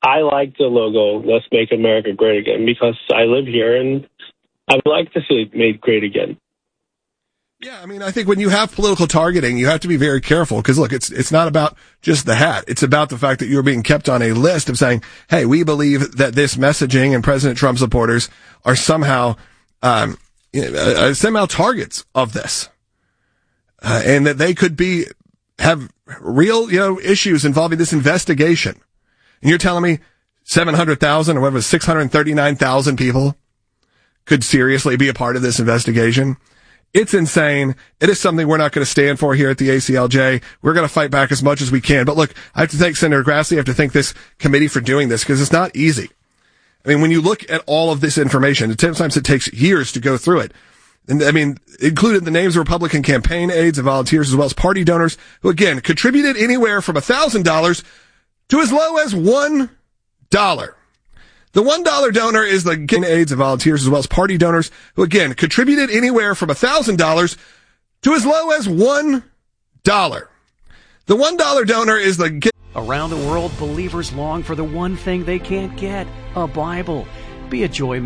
I like the logo, Let's Make America Great Again, because I live here and I would like to see it made great again. Yeah, I mean, I think when you have political targeting, you have to be very careful because, look, it's not about just the hat. It's about the fact that you're being kept on a list of saying, hey, we believe that this messaging and President Trump supporters are somehow targets of this, and that they could have real, issues involving this investigation. And you're telling me 700,000 or whatever, 639,000 people could seriously be a part of this investigation? It's insane. It is something we're not going to stand for here at the ACLJ. We're going to fight back as much as we can. But look, I have to thank Senator Grassley. I have to thank this committee for doing this because it's not easy. I mean, when you look at all of this information, sometimes it takes years to go through it. And I mean, included the names of Republican campaign aides and volunteers as well as party donors who, again, contributed anywhere from $1,000 to as low as $1. The $1 donor is the campaign aides and volunteers as well as party donors who, again, contributed anywhere from $1,000 to as low as $1. The $1 donor is the... Around the world, believers long for the one thing they can't get, a Bible. Be a Joy